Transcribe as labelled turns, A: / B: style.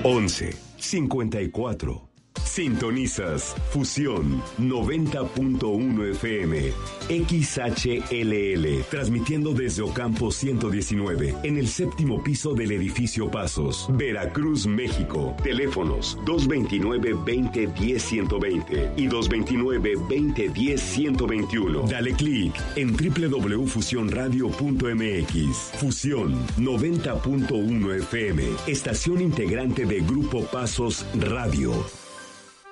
A: 11 54. Sintonizas Fusión 90.1 FM, XHLL, transmitiendo desde Ocampo 119, en el séptimo piso del edificio Pasos, Veracruz, México. Teléfonos 229-2010-120 y 229-2010-121. Dale clic en www.fusionradio.mx. Fusión 90.1 FM, estación integrante de Grupo Pasos Radio.